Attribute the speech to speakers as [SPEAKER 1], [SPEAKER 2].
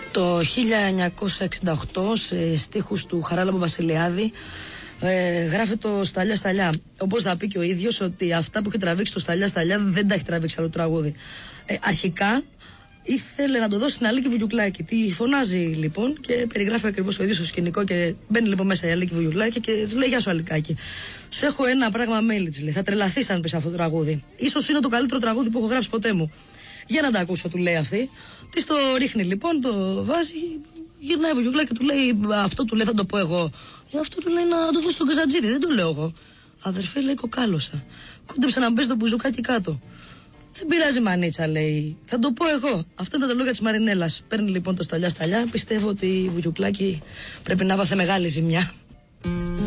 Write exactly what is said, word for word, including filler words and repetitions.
[SPEAKER 1] Το χίλια εννιακόσια εξήντα οκτώ, σε στίχους του Χαράλαμπο Βασιλιάδη, ε, γράφει το Σταλιά Σταλιά. Όπως θα πει και ο ίδιος, ότι αυτά που έχει τραβήξει το Σταλιά Σταλιά δεν τα έχει τραβήξει άλλο τραγούδι. Ε, αρχικά ήθελε να το δώσει στην Αλίκη Βουγιουκλάκη. Τη φωνάζει λοιπόν και περιγράφει ακριβώς ο ίδιος το σκηνικό. Και μπαίνει λοιπόν μέσα η Αλίκη Βουγιουκλάκη και της λέει: γεια σου, Αλικάκη. Σου έχω ένα πράγμα μέλη, της λέει. Θα τρελαθείς αν πεις αυτό το τραγούδι. Ίσως είναι το καλύτερο τραγούδι που έχω γράψει ποτέ μου. Για να τα ακούσω, του λέει αυτή. Της το ρίχνει λοιπόν, το βάζει. Γυρνάει η Βουγιουκλάκη και του λέει: αυτό, του λέει, θα το πω εγώ. Για αυτό του λέει να το δώσει στον Καζατζίδη, δεν το λέω εγώ. Αδερφέ, λέει, κοκάλωσα. Κόντεψε να μπες το μπουζουκάκι κάτω. Δεν πειράζει, μανίτσα, λέει. Θα το πω εγώ. Αυτό είναι τα λόγια της Μαρινέλας. Παίρνει λοιπόν το Σταλιά Σταλιά. Πιστεύω ότι η Βουγιουκλάκη πρέπει να βάθε μεγάλη ζημιά.